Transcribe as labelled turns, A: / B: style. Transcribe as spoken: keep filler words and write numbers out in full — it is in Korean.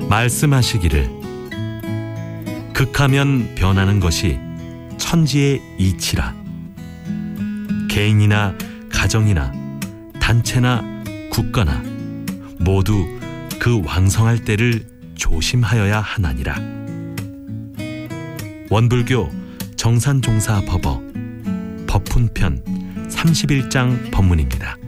A: 말씀하시기를 극하면 변하는 것이 천지의 이치라. 개인이나 가정이나 단체나 국가나 모두 그 왕성할 때를 조심하여야 하나니라. 원불교 정산종사 법어 법훈편 삼십일 장 법문입니다.